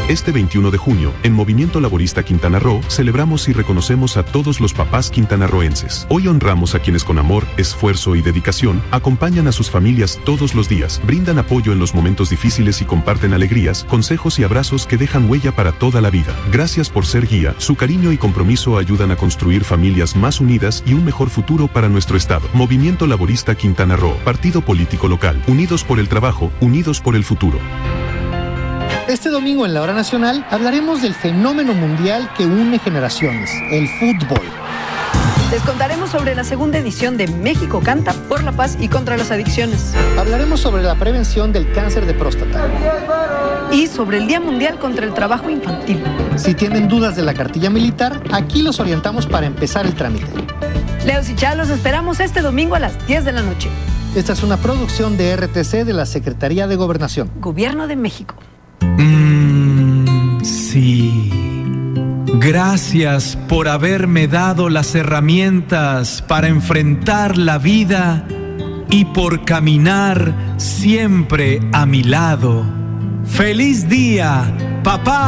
Este 21 de junio, en Movimiento Laborista Quintana Roo, celebramos y reconocemos a todos los papás quintanarroenses. Hoy honramos a quienes con amor, esfuerzo y dedicación acompañan a sus familias todos los días, brindan apoyo en los momentos difíciles y comparten alegrías, consejos y abrazos que dejan huella para toda la vida. Gracias por ser guía. Su cariño y compromiso ayudan a construir familias más unidas y un mejor futuro para nuestro estado. Movimiento Laborista Quintana Roo, partido político local, unidos por el trabajo, unidos por el futuro. Este domingo en la Hora Nacional hablaremos del fenómeno mundial que une generaciones, el fútbol. Les contaremos sobre la segunda edición de México Canta por la paz y contra las adicciones. Hablaremos sobre la prevención del cáncer de próstata. Y sobre el Día Mundial contra el Trabajo Infantil. Si tienen dudas de la cartilla militar, aquí los orientamos para empezar el trámite. Leos y Chá, los esperamos este domingo a las 10 de la noche. Esta es una producción de RTC de la Secretaría de Gobernación. Gobierno de México. Sí. Gracias por haberme dado las herramientas para enfrentar la vida y por caminar siempre a mi lado. ¡Feliz día, papá!